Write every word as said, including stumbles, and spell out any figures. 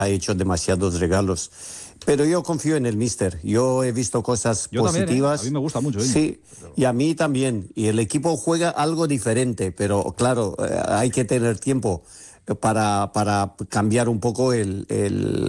ha hecho demasiados regalos. Pero yo confío en el míster. Yo he visto cosas yo positivas. También, ¿eh? A mí me gusta mucho. Íñigo. Sí, y a mí también. Y el equipo juega algo diferente, pero claro, eh, hay que tener tiempo para, para cambiar un poco el, el,